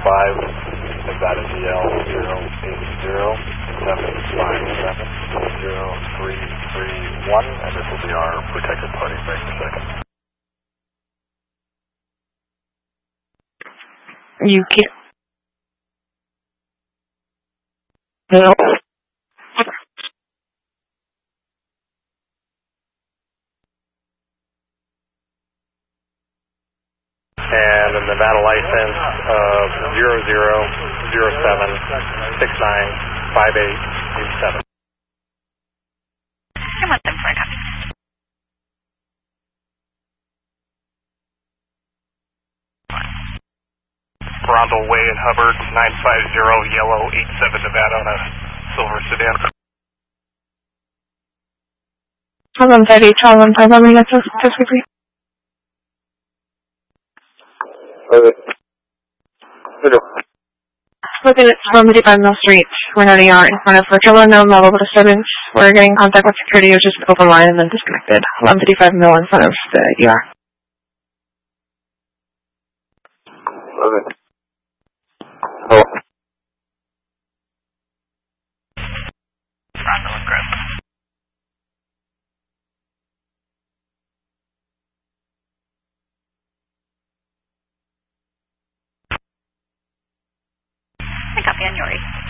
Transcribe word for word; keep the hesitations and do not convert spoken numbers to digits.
five, Nevada D L zero eight zero seven five seven zero three three one, and this will be our protected party break per second. You can't. No. And a Nevada license of zero zero zero seven six nine five eight eight seven. I want them for a copy. Toronto Way in Hubbard, nine five zero, yellow eight seven Nevada on a silver sedan. Hold on, five eight, hold on, five, how many minutes just quickly? Okay. Looking at one fifty-five Mill Street, we're noting out in front of Virtual Unknown level disturbance. We're getting contact with security, which is open line and then disconnected. one fifty-five Mill in front of the E R. Okay. Oh. Rondo and Grove. I copy on Yori.